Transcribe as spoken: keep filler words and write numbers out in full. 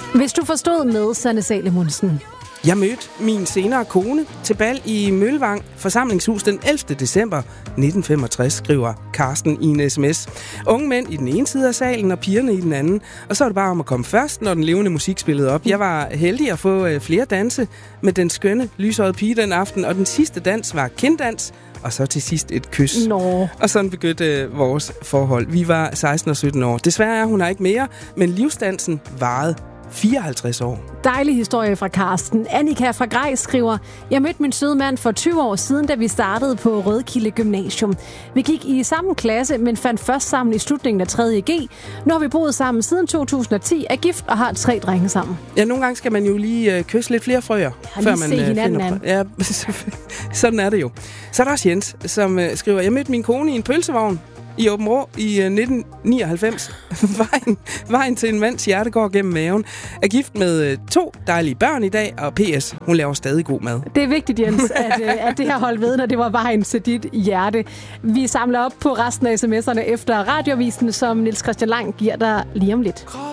Hvis du forstod med, Sanne Salomonsen. Jeg mødte min senere kone til bal i Møllevang forsamlingshus den ellevte december nitten femogtres, skriver Karsten i en sms. Unge mænd i den ene side af salen og pigerne i den anden. Og så er det bare om at komme først, når den levende musik spillede op. Jeg var heldig at få øh, flere danse med den skønne, lyshårede pige den aften, og den sidste dans var kinddans, og så til sidst et kys. Nå. Og sådan begyndte øh, vores forhold. Vi var seksten og sytten år. Desværre er hun her ikke mere, men livsdansen varede fireoghalvtreds år. Dejlig historie fra Karsten. Annika fra Grej skriver, jeg mødte min søde mand for tyve år siden, da vi startede på Rødkilde Gymnasium. Vi gik i samme klasse, men fandt først sammen i slutningen af tredje G. Nu har vi boet sammen siden to tusind og ti, er gift og har tre drenge sammen. Ja, nogle gange skal man jo lige øh, kysse lidt flere frøer, ja, før man øh, finder an. Ja, sådan er det jo. Så er der også Jens, som øh, skriver, jeg mødte min kone i en pølsevogn i Åben Rå i uh, nitten nioghalvfems. vejen, vejen til en mands hjerte går gennem maven. Er gift med uh, to dejlige børn i dag, og P S, hun laver stadig god mad. Det er vigtigt, Jens, at, uh, at det her holdt ved, når det var vejen til dit hjerte. Vi samler op på resten af sms'erne efter radiovisen, som Niels Christian Lang giver dig lige om lidt.